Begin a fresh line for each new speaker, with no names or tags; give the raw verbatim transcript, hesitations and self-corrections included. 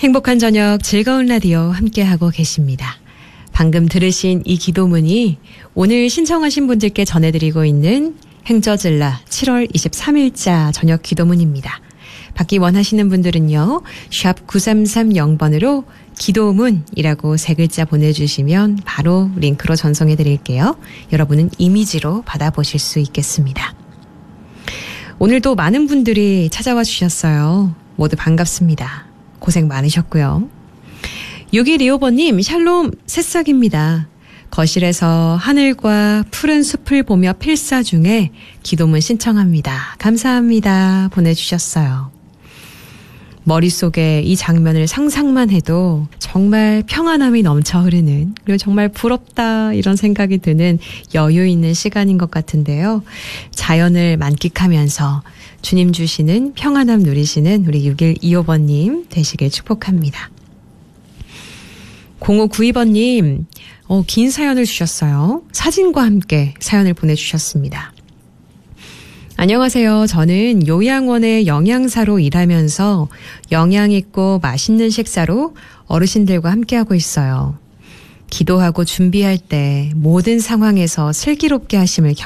행복한 저녁 즐거운 라디오 함께하고 계십니다. 방금 들으신 이 기도문이 오늘 신청하신 분들께 전해드리고 있는 행저질라 칠월 이십삼일자 저녁 기도문입니다. 받기 원하시는 분들은요. 샵 구삼삼영 번으로 기도문이라고 세 글자 보내주시면 바로 링크로 전송해 드릴게요. 여러분은 이미지로 받아보실 수 있겠습니다. 오늘도 많은 분들이 찾아와 주셨어요. 모두 반갑습니다. 고생 많으셨고요. 육일이오 번님 샬롬 새싹입니다. 거실에서 하늘과 푸른 숲을 보며 필사 중에 기도문 신청합니다. 감사합니다. 보내주셨어요. 머릿속에 이 장면을 상상만 해도 정말 평안함이 넘쳐 흐르는, 그리고 정말 부럽다 이런 생각이 드는 여유 있는 시간인 것 같은데요. 자연을 만끽하면서 주님 주시는 평안함 누리시는 우리 육일이오 번님 되시길 축복합니다. 공오구이 번님 어, 긴 사연을 주셨어요. 사진과 함께 사연을 보내주셨습니다. 안녕하세요. 저는 요양원의 영양사로 일하면서 영양 있고 맛있는 식사로 어르신들과 함께하고 있어요. 기도하고 준비할 때 모든 상황에서 슬기롭게 하심을